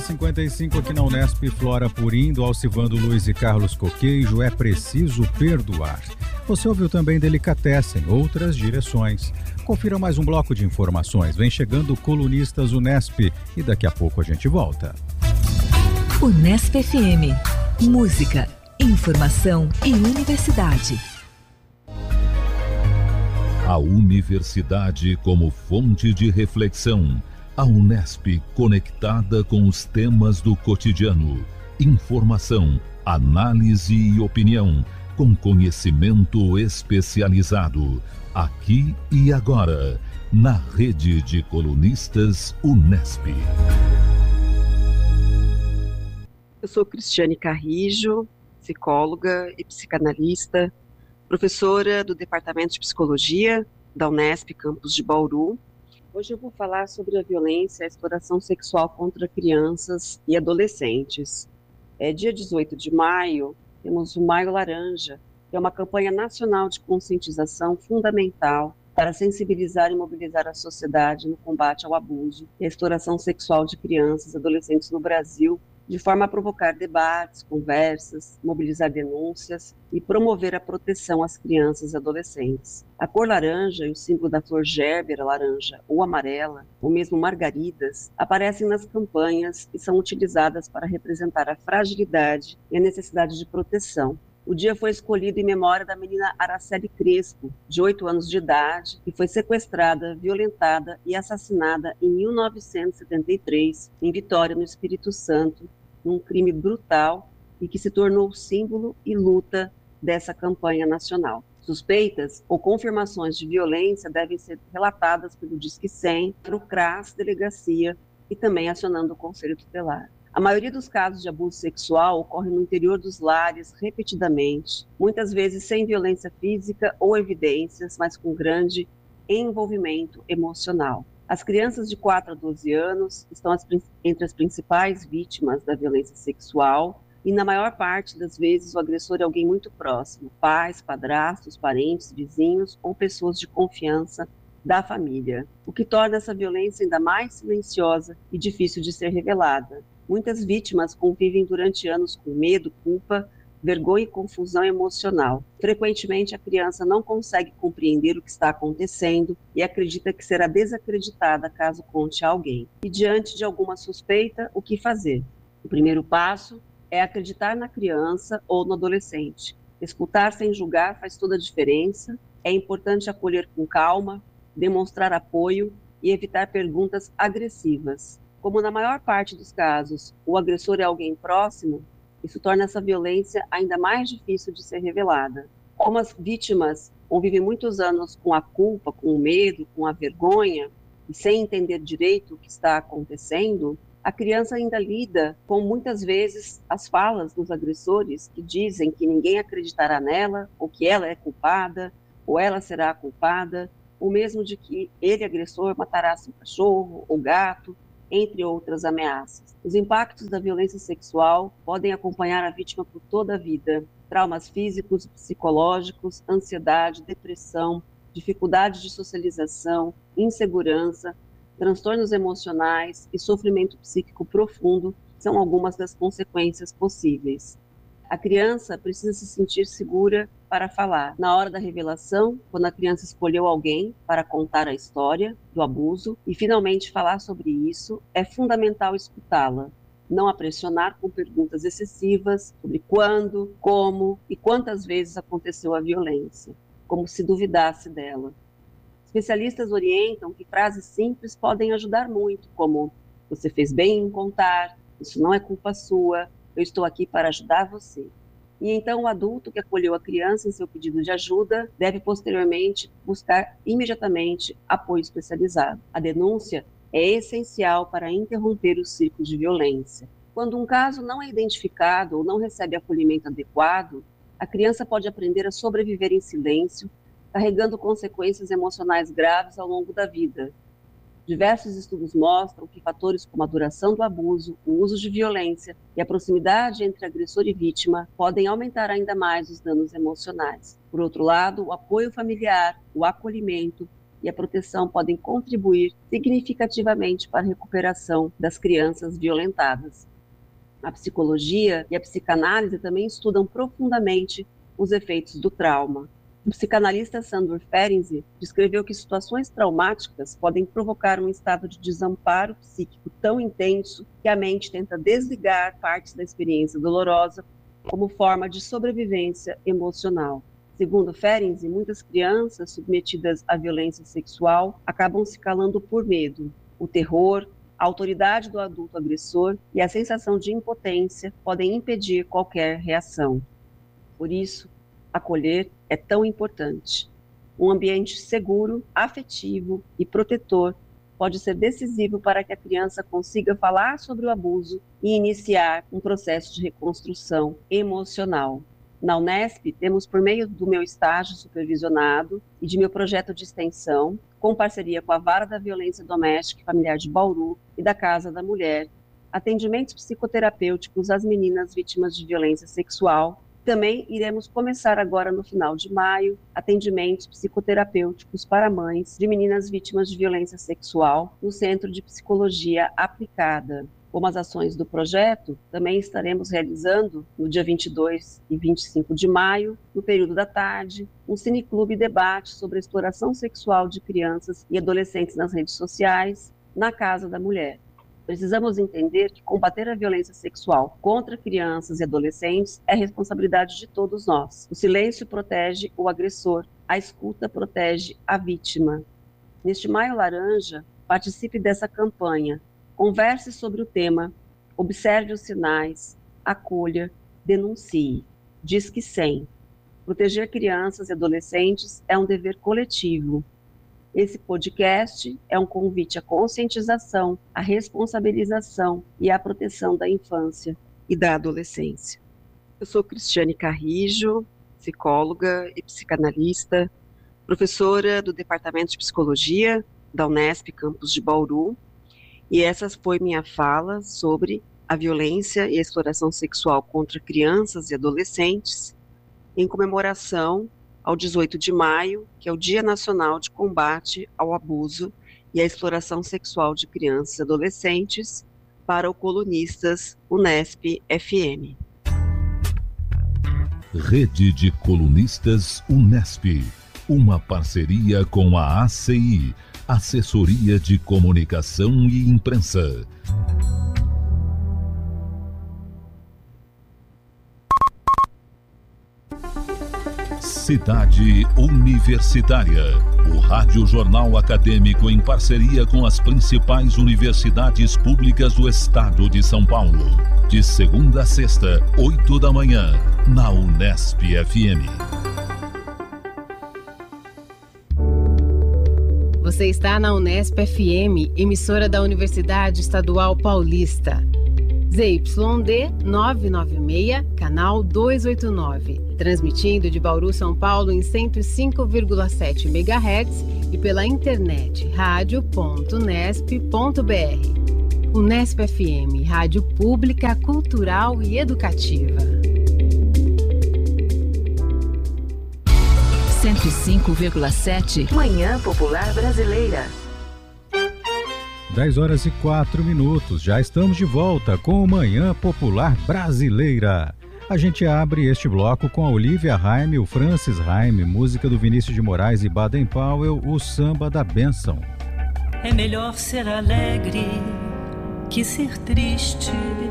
10h55 aqui na Unesp, Flora Purindo, Alcivando Luiz e Carlos Coqueijo, é preciso perdoar. Você ouviu também Delicatessen, outras direções. Confira mais um bloco de informações. Vem chegando Colunistas Unesp e daqui a pouco a gente volta. Unesp FM. Música, informação e universidade. A universidade como fonte de reflexão. A Unesp conectada com os temas do cotidiano. Informação, análise e opinião, com conhecimento especializado. Aqui e agora, na rede de colunistas Unesp. Eu sou Cristiane Carrijo, psicóloga e psicanalista, professora do Departamento de Psicologia da Unesp, campus de Bauru. Hoje eu vou falar sobre a violência e a exploração sexual contra crianças e adolescentes. Dia 18 de maio, temos o Maio Laranja, que é uma campanha nacional de conscientização fundamental para sensibilizar e mobilizar a sociedade no combate ao abuso e à exploração sexual de crianças e adolescentes no Brasil, de forma a provocar debates, conversas, mobilizar denúncias e promover a proteção às crianças e adolescentes. A cor laranja e o símbolo da flor gerbera laranja ou amarela, ou mesmo margaridas, aparecem nas campanhas e são utilizadas para representar a fragilidade e a necessidade de proteção. O dia foi escolhido em memória da menina Araceli Crespo, de 8 anos de idade, que foi sequestrada, violentada e assassinada em 1973, em Vitória, no Espírito Santo, num crime brutal e que se tornou símbolo e luta dessa campanha nacional. Suspeitas ou confirmações de violência devem ser relatadas pelo Disque 100, para o CRAS, delegacia, e também acionando o Conselho Tutelar. A maioria dos casos de abuso sexual ocorre no interior dos lares repetidamente, muitas vezes sem violência física ou evidências, mas com grande envolvimento emocional. As crianças de 4 a 12 anos estão entre as principais vítimas da violência sexual e, na maior parte das vezes, o agressor é alguém muito próximo, pais, padrastos, parentes, vizinhos ou pessoas de confiança da família, o que torna essa violência ainda mais silenciosa e difícil de ser revelada. Muitas vítimas convivem durante anos com medo, culpa, vergonha e confusão emocional. Frequentemente, a criança não consegue compreender o que está acontecendo e acredita que será desacreditada caso conte a alguém. E diante de alguma suspeita, o que fazer? O primeiro passo é acreditar na criança ou no adolescente. Escutar sem julgar faz toda a diferença. É importante acolher com calma, demonstrar apoio e evitar perguntas agressivas. Como na maior parte dos casos o agressor é alguém próximo, isso torna essa violência ainda mais difícil de ser revelada. Como as vítimas convivem muitos anos com a culpa, com o medo, com a vergonha, e sem entender direito o que está acontecendo, a criança ainda lida com muitas vezes as falas dos agressores que dizem que ninguém acreditará nela, ou que ela é culpada, ou ela será a culpada, ou mesmo de que ele, agressor, matará seu cachorro ou gato, entre outras ameaças. Os impactos da violência sexual podem acompanhar a vítima por toda a vida. Traumas físicos, psicológicos, ansiedade, depressão, dificuldade de socialização, insegurança, transtornos emocionais e sofrimento psíquico profundo são algumas das consequências possíveis. A criança precisa se sentir segura para falar. Na hora da revelação, quando a criança escolheu alguém para contar a história do abuso e finalmente falar sobre isso, é fundamental escutá-la. Não a pressionar com perguntas excessivas sobre quando, como e quantas vezes aconteceu a violência, como se duvidasse dela. Especialistas orientam que frases simples podem ajudar muito, como "você fez bem em contar", "isso não é culpa sua", "eu estou aqui para ajudar você". E então o adulto que acolheu a criança em seu pedido de ajuda deve posteriormente buscar imediatamente apoio especializado. A denúncia é essencial para interromper o ciclo de violência. Quando um caso não é identificado ou não recebe acolhimento adequado, a criança pode aprender a sobreviver em silêncio, carregando consequências emocionais graves ao longo da vida. Diversos estudos mostram que fatores como a duração do abuso, o uso de violência e a proximidade entre agressor e vítima podem aumentar ainda mais os danos emocionais. Por outro lado, o apoio familiar, o acolhimento e a proteção podem contribuir significativamente para a recuperação das crianças violentadas. A psicologia e a psicanálise também estudam profundamente os efeitos do trauma. O psicanalista Sandor Ferenczi descreveu que situações traumáticas podem provocar um estado de desamparo psíquico tão intenso que a mente tenta desligar partes da experiência dolorosa como forma de sobrevivência emocional. Segundo Ferenczi, muitas crianças submetidas à violência sexual acabam se calando por medo. O terror, a autoridade do adulto agressor e a sensação de impotência podem impedir qualquer reação. Por isso, acolher é tão importante. Um ambiente seguro, afetivo e protetor pode ser decisivo para que a criança consiga falar sobre o abuso e iniciar um processo de reconstrução emocional. Na Unesp, temos, por meio do meu estágio supervisionado e de meu projeto de extensão, com parceria com a Vara da Violência Doméstica e Familiar de Bauru e da Casa da Mulher, atendimentos psicoterapêuticos às meninas vítimas de violência sexual. Também iremos começar agora, no final de maio, atendimentos psicoterapêuticos para mães de meninas vítimas de violência sexual no Centro de Psicologia Aplicada. Como as ações do projeto, também estaremos realizando, no dia 22 e 25 de maio, no período da tarde, um cineclube debate sobre a exploração sexual de crianças e adolescentes nas redes sociais, na Casa da Mulher. Precisamos entender que combater a violência sexual contra crianças e adolescentes é responsabilidade de todos nós. O silêncio protege o agressor, a escuta protege a vítima. Neste Maio Laranja, participe dessa campanha. Converse sobre o tema, observe os sinais, acolha, denuncie. Disque 100. Proteger crianças e adolescentes é um dever coletivo. Esse podcast é um convite à conscientização, à responsabilização e à proteção da infância e da adolescência. Eu sou Cristiane Carrijo, psicóloga e psicanalista, professora do Departamento de Psicologia da Unesp Campus de Bauru, e essa foi minha fala sobre a violência e a exploração sexual contra crianças e adolescentes, em comemoração ao 18 de maio, que é o Dia Nacional de Combate ao Abuso e à Exploração Sexual de Crianças e Adolescentes, para o Colunistas Unesp FM. Rede de Colunistas Unesp, uma parceria com a ACI, Assessoria de Comunicação e Imprensa. Cidade Universitária, o Rádio Jornal Acadêmico em parceria com as principais universidades públicas do estado de São Paulo. De segunda a sexta, 8 da manhã, na Unesp FM. Você está na Unesp FM, emissora da Universidade Estadual Paulista. ZYD 996, canal 289. Transmitindo de Bauru, São Paulo em 105,7 MHz e pela internet radio.unesp.br. Unesp FM, rádio pública, cultural e educativa. 105,7 Manhã Popular Brasileira. 10h04. Já estamos de volta com o Manhã Popular Brasileira. A gente abre este bloco com a Olivia Raime, o Francis Raime, música do Vinícius de Moraes e Baden Powell, o Samba da Bênção. É melhor ser alegre que ser triste.